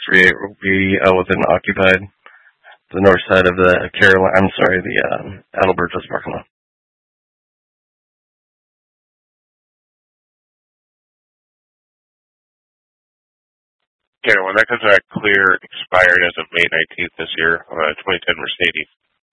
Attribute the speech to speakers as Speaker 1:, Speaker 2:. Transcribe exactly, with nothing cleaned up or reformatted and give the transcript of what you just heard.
Speaker 1: three eight will be uh, within occupied, the north side of the Caroline. I'm sorry, the um, Adalbertus parking lot.
Speaker 2: Okay, when that contract clear expired as of May nineteenth this year on a twenty ten Mercedes.